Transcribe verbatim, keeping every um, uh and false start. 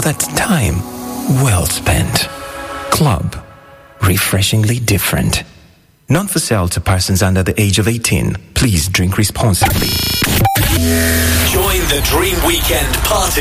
that time well spent. Club. Refreshingly different. Not for sale to persons under the age of eighteen. Please drink responsibly. Join the Dream Weekend party